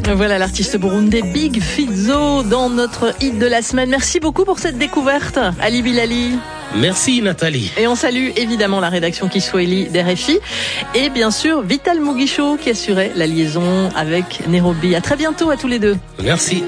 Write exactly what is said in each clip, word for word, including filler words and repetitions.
Voilà l'artiste burundais Big Fizzo dans notre hit de la semaine. Merci beaucoup pour cette découverte, Ali Bilali. Merci Nathalie. Et on salue évidemment la rédaction Kiswahili d'R F I et bien sûr Vital Mugisho qui assurait la liaison avec Nairobi. À très bientôt à tous les deux. Merci.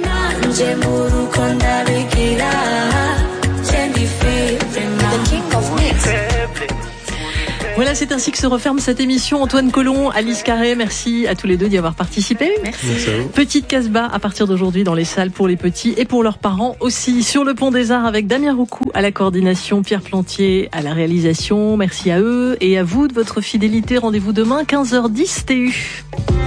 Voilà, c'est ainsi que se referme cette émission. Antoine Colomb, Alice Carré, merci à tous les deux d'y avoir participé. Merci. Petite Casbah à partir d'aujourd'hui dans les salles pour les petits et pour leurs parents aussi. Sur le Pont des Arts avec Damien Roucou à la coordination, Pierre Plantier à la réalisation. Merci à eux et à vous de votre fidélité. Rendez-vous demain quinze heures dix T U.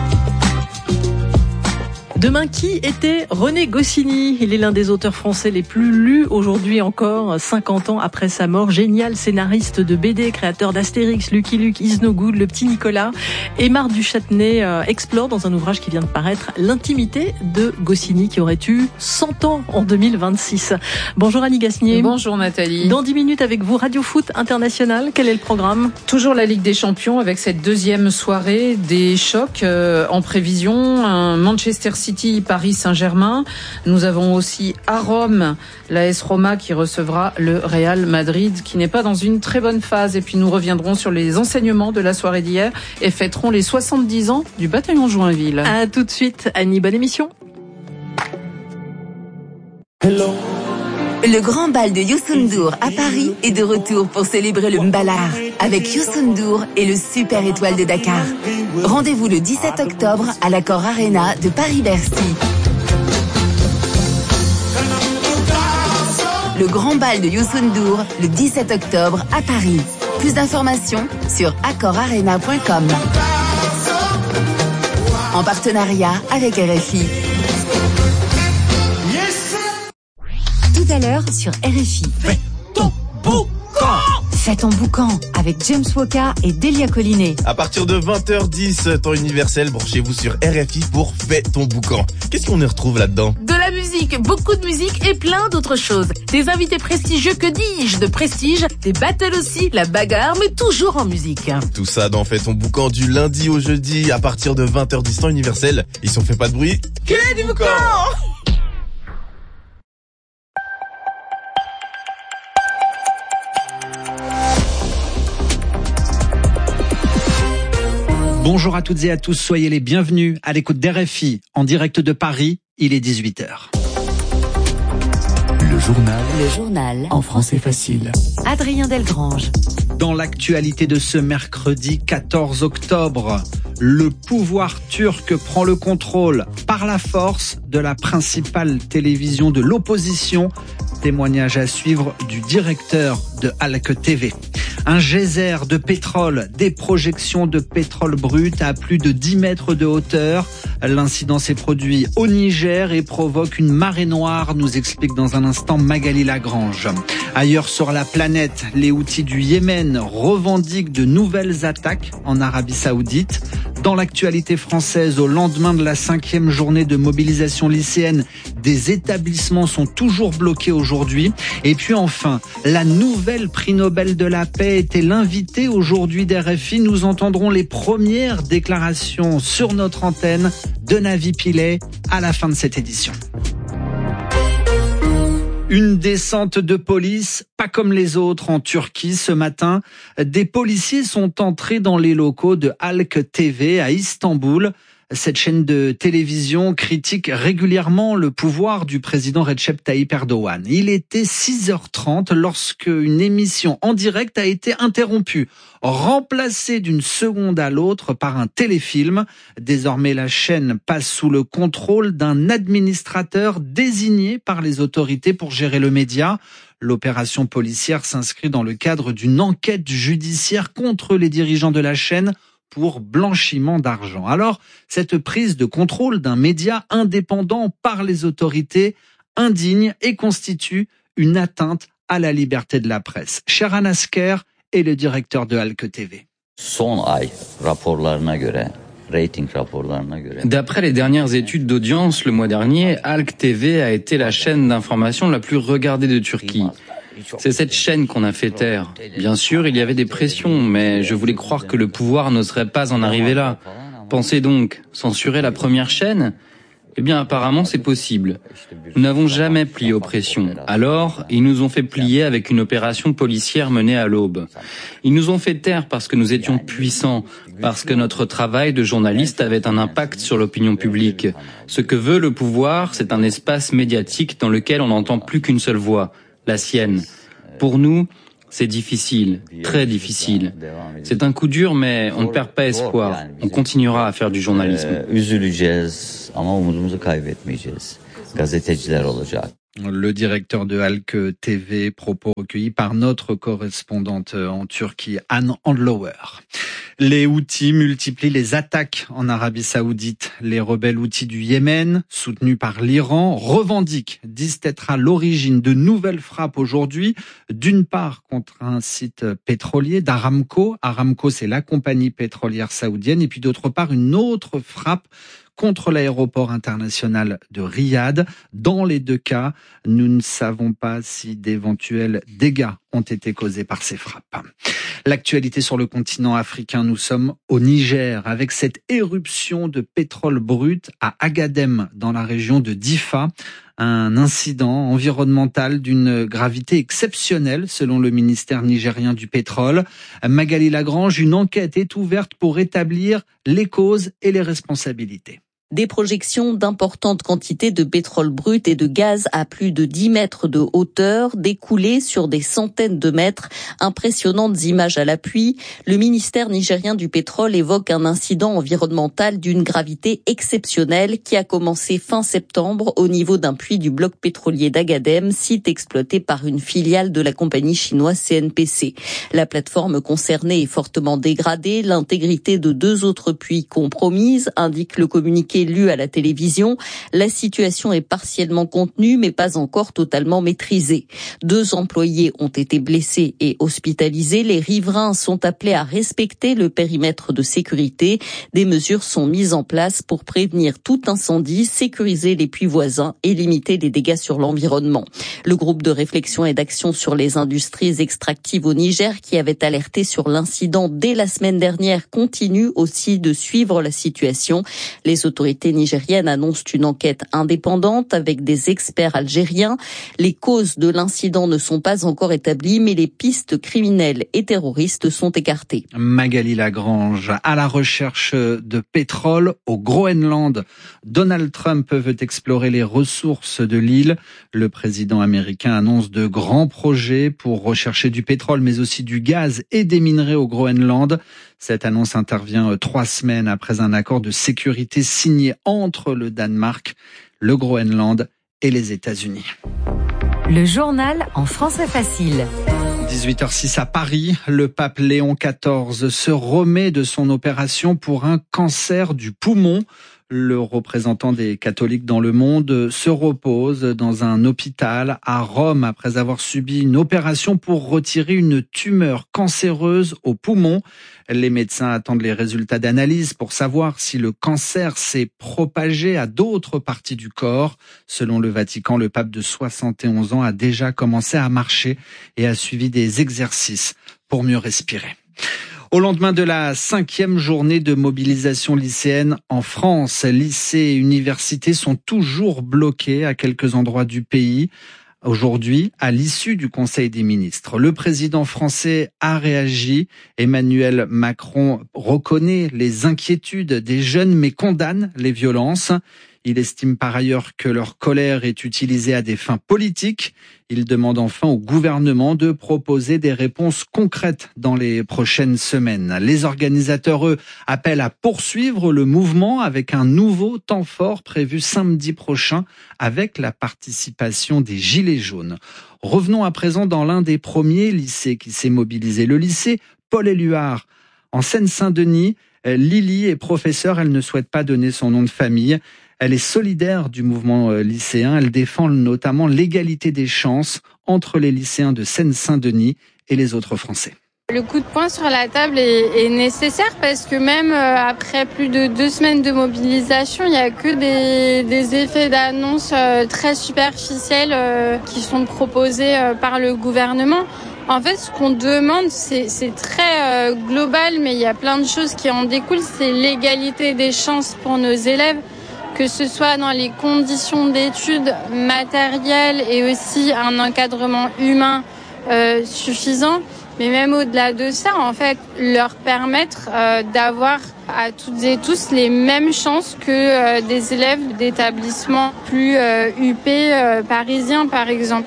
Demain, qui était René Goscinny? Il est l'un des auteurs français les plus lus aujourd'hui encore, cinquante ans après sa mort. Génial scénariste de B D, créateur d'Astérix, Lucky Luke, Is No Good, Le Petit Nicolas. Aymar du Châtenay euh, explore dans un ouvrage qui vient de paraître l'intimité de Goscinny qui aurait eu cent ans en deux mille vingt-six. Bonjour Annie Gasnier. Bonjour Nathalie. Dans dix minutes avec vous, Radio Foot International. Quel est le programme? Toujours la Ligue des Champions avec cette deuxième soirée des chocs euh, en prévision. Un Manchester City Paris Saint-Germain. Nous avons aussi à Rome l'A S Roma qui recevra le Real Madrid qui n'est pas dans une très bonne phase. Et puis nous reviendrons sur les enseignements de la soirée d'hier et fêterons les soixante-dix ans du bataillon Joinville. À tout de suite Annie, bonne émission. Hello. Le grand bal de Youssou N'Dour à Paris est de retour pour célébrer le Mbalar avec Youssou N'Dour et le Super Étoile de Dakar. Rendez-vous le dix-sept octobre à l'Accor Arena de Paris-Bercy. Le grand bal de Youssou N'Dour le dix-sept octobre à Paris. Plus d'informations sur accor arena point com. En partenariat avec R F I. Tout à l'heure sur R F I. Fais ton boucan. Fais ton boucan avec James Woka et Delia Collinet. À partir de vingt heures dix, temps universel, branchez-vous sur R F I pour Fais ton boucan. Qu'est-ce qu'on y retrouve là-dedans? De la musique, beaucoup de musique et plein d'autres choses. Des invités prestigieux, que dis-je, de prestige, des battles aussi, la bagarre, mais toujours en musique. Tout ça dans Fais ton boucan du lundi au jeudi à partir de vingt heures dix, temps universel. Et si on fait pas de bruit, que du boucan! Bonjour à toutes et à tous, soyez les bienvenus à l'écoute d'R F I en direct de Paris, il est dix-huit heures. Le journal. Le journal. En français facile. Adrien Delgrange. Dans l'actualité de ce mercredi quatorze octobre, le pouvoir turc prend le contrôle par la force de la principale télévision de l'opposition. Témoignage à suivre du directeur de Halk T V. Un geyser de pétrole, des projections de pétrole brut à plus de dix mètres de hauteur. L'incident s'est produit au Niger et provoque une marée noire, nous explique dans un instant Magali Lagrange. Ailleurs sur la planète, les Houthis du Yémen revendiquent de nouvelles attaques en Arabie Saoudite. Dans l'actualité française, au lendemain de la cinquième journée de mobilisation lycéenne, des établissements sont toujours bloqués aujourd'hui. Et puis enfin, la nouvelle prix Nobel de la paix était l'invité aujourd'hui d'R F I. Nous entendrons les premières déclarations sur notre antenne de Navi Pillay à la fin de cette édition. Une descente de police, pas comme les autres en Turquie ce matin. Des policiers sont entrés dans les locaux de Halk T V à Istanbul. Cette chaîne de télévision critique régulièrement le pouvoir du président Recep Tayyip Erdogan. Il était six heures trente lorsque une émission en direct a été interrompue, remplacée d'une seconde à l'autre par un téléfilm. Désormais, la chaîne passe sous le contrôle d'un administrateur désigné par les autorités pour gérer le média. L'opération policière s'inscrit dans le cadre d'une enquête judiciaire contre les dirigeants de la chaîne pour blanchiment d'argent. Alors, cette prise de contrôle d'un média indépendant par les autorités indigne et constitue une atteinte à la liberté de la presse. Sheran Asker est le directeur de Halk T V. Son ay raporlarına göre rating raporlarına göre. D'après les dernières études d'audience le mois dernier, Halk T V a été la chaîne d'information la plus regardée de Turquie. C'est cette chaîne qu'on a fait taire. Bien sûr, il y avait des pressions, mais je voulais croire que le pouvoir n'oserait pas en arriver là. Pensez donc, censurer la première chaîne ? Eh bien, apparemment, c'est possible. Nous n'avons jamais plié aux pressions. Alors, ils nous ont fait plier avec une opération policière menée à l'aube. Ils nous ont fait taire parce que nous étions puissants, parce que notre travail de journaliste avait un impact sur l'opinion publique. Ce que veut le pouvoir, c'est un espace médiatique dans lequel on n'entend plus qu'une seule voix, la sienne. Pour nous, c'est difficile, très difficile. C'est un coup dur, mais on ne perd pas espoir. On continuera à faire du journalisme. Le directeur de Halk T V, propos recueillis par notre correspondante en Turquie, Anne Andlauer. Les Houthis multiplient les attaques en Arabie Saoudite. Les rebelles Houthis du Yémen, soutenus par l'Iran, revendiquent, disent être à l'origine de nouvelles frappes aujourd'hui. D'une part, contre un site pétrolier d'Aramco. Aramco, c'est la compagnie pétrolière saoudienne. Et puis d'autre part, une autre frappe contre l'aéroport international de Riyad. Dans les deux cas, nous ne savons pas si d'éventuels dégâts ont été causés par ces frappes. L'actualité sur le continent africain, nous sommes au Niger avec cette éruption de pétrole brut à Agadem dans la région de Difa. Un incident environnemental d'une gravité exceptionnelle selon le ministère nigérien du pétrole. Magali Lagrange, une enquête est ouverte pour établir les causes et les responsabilités. Des projections d'importantes quantités de pétrole brut et de gaz à plus de dix mètres de hauteur, découlées sur des centaines de mètres. Impressionnantes images à l'appui. Le ministère nigérien du pétrole évoque un incident environnemental d'une gravité exceptionnelle qui a commencé fin septembre au niveau d'un puits du bloc pétrolier d'Agadem, site exploité par une filiale de la compagnie chinoise C N P C. La plateforme concernée est fortement dégradée. L'intégrité de deux autres puits compromise, indique le communiqué lu à la télévision. La situation est partiellement contenue, mais pas encore totalement maîtrisée. Deux employés ont été blessés et hospitalisés. Les riverains sont appelés à respecter le périmètre de sécurité. Des mesures sont mises en place pour prévenir tout incendie, sécuriser les puits voisins et limiter les dégâts sur l'environnement. Le groupe de réflexion et d'action sur les industries extractives au Niger, qui avait alerté sur l'incident dès la semaine dernière, continue aussi de suivre la situation. Les autorités nigériennes annoncent une enquête indépendante avec des experts algériens. Les causes de l'incident ne sont pas encore établies, mais les pistes criminelles et terroristes sont écartées. Magali Lagrange, à la recherche de pétrole au Groenland. Donald Trump veut explorer les ressources de l'île. Le président américain annonce de grands projets pour rechercher du pétrole, mais aussi du gaz et des minerais au Groenland. Cette annonce intervient trois semaines après un accord de sécurité signé entre le Danemark, le Groenland et les États-Unis. Le journal en français facile. dix-huit heures six à Paris, le pape Léon quatorze se remet de son opération pour un cancer du poumon. Le représentant des catholiques dans le monde se repose dans un hôpital à Rome après avoir subi une opération pour retirer une tumeur cancéreuse au poumon. Les médecins attendent les résultats d'analyse pour savoir si le cancer s'est propagé à d'autres parties du corps. Selon le Vatican, le pape de soixante et onze ans a déjà commencé à marcher et a suivi des exercices pour mieux respirer. Au lendemain de la cinquième journée de mobilisation lycéenne en France, lycées et universités sont toujours bloqués à quelques endroits du pays. Aujourd'hui, à l'issue du Conseil des ministres, le président français a réagi. Emmanuel Macron reconnaît les inquiétudes des jeunes mais condamne les violences. Il estime par ailleurs que leur colère est utilisée à des fins politiques. Il demande enfin au gouvernement de proposer des réponses concrètes dans les prochaines semaines. Les organisateurs, eux, appellent à poursuivre le mouvement avec un nouveau temps fort prévu samedi prochain avec la participation des Gilets jaunes. Revenons à présent dans l'un des premiers lycées qui s'est mobilisé, le lycée Paul-Éluard. En Seine-Saint-Denis, Lily est professeure, elle ne souhaite pas donner son nom de famille. Elle est solidaire du mouvement lycéen. Elle défend notamment l'égalité des chances entre les lycéens de Seine-Saint-Denis et les autres Français. Le coup de poing sur la table est, est nécessaire parce que même après plus de deux semaines de mobilisation, il n'y a que des, des effets d'annonce très superficiels qui sont proposés par le gouvernement. En fait, ce qu'on demande, c'est, c'est très euh, global, mais il y a plein de choses qui en découlent. C'est l'égalité des chances pour nos élèves. que ce soit dans les conditions d'études matérielles et aussi un encadrement humain euh, suffisant, mais même au-delà de ça, en fait, leur permettre euh, d'avoir à toutes et tous les mêmes chances que euh, des élèves d'établissements plus euh, huppés euh, parisiens, par exemple.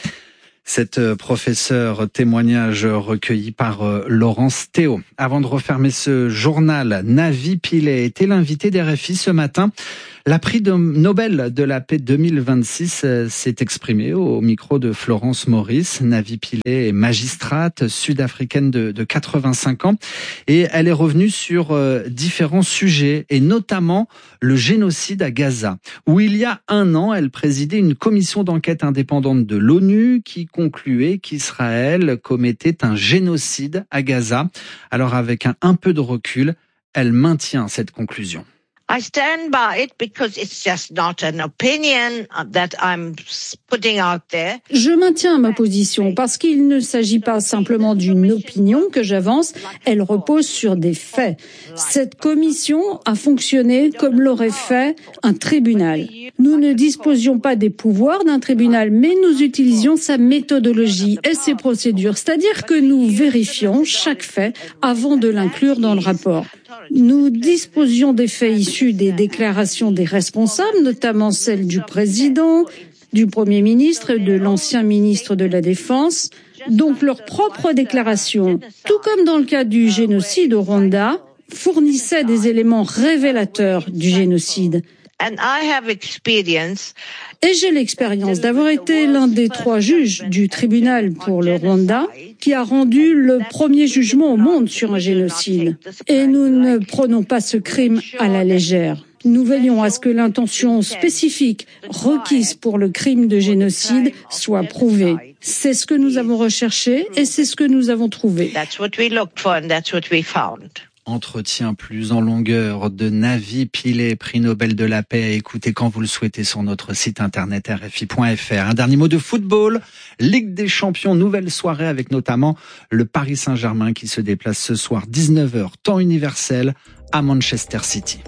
Cette professeure, témoignage recueilli par Laurence Théo. Avant de refermer ce journal, Navi Pillay était l'invité d'R F I ce matin. La prix de Nobel de la paix deux mille vingt-six s'est exprimée au micro de Florence Maurice. Navi Pillay est magistrate sud-africaine de, de quatre-vingt-cinq ans et elle est revenue sur euh, différents sujets et notamment le génocide à Gaza, où il y a un an, elle présidait une commission d'enquête indépendante de l'ONU qui concluait qu'Israël commettait un génocide à Gaza. Alors avec un, un peu de recul, elle maintient cette conclusion. I stand by it because it's just not an opinion that I'm putting out there. Je maintiens ma position parce qu'il ne s'agit pas simplement d'une opinion que j'avance, elle repose sur des faits. Cette commission a fonctionné comme l'aurait fait un tribunal. Nous ne disposions pas des pouvoirs d'un tribunal, mais nous utilisions sa méthodologie et ses procédures, c'est-à-dire que nous vérifions chaque fait avant de l'inclure dans le rapport. Nous disposions des faits issus des déclarations des responsables, notamment celles du président, du Premier ministre et de l'ancien ministre de la Défense. Donc leurs propres déclarations, tout comme dans le cas du génocide au Rwanda, fournissaient des éléments révélateurs du génocide. And I have experience. Et j'ai l'expérience d'avoir été l'un des trois juges du tribunal pour le Rwanda qui a rendu le premier jugement au monde sur un génocide. Et nous ne prenons pas ce crime à la légère. Nous veillons à ce que l'intention spécifique requise pour le crime de génocide soit prouvée. C'est ce que nous avons recherché et c'est ce que nous avons trouvé. That's what we looked for and that's what we found. Entretien plus en longueur de Navi Pillay, prix Nobel de la paix, à écouter quand vous le souhaitez sur notre site internet R F I point F R. Un dernier mot de football, Ligue des Champions, nouvelle soirée avec notamment le Paris Saint-Germain qui se déplace ce soir dix-neuf heures, temps universel, à Manchester City.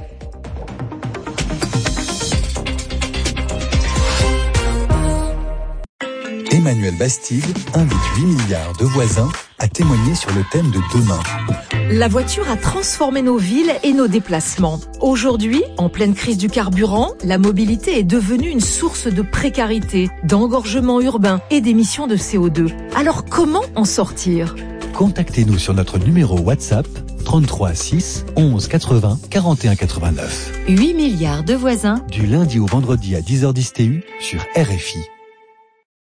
Emmanuel Bastide invite huit milliards de voisins à témoigner sur le thème de demain. La voiture a transformé nos villes et nos déplacements. Aujourd'hui, en pleine crise du carburant, la mobilité est devenue une source de précarité, d'engorgement urbain et d'émissions de C O deux. Alors comment en sortir ? Contactez-nous sur notre numéro WhatsApp trente-trois six onze quatre-vingts quarante et un quatre-vingt-neuf. huit milliards de voisins. Du lundi au vendredi à dix heures dix T U sur R F I.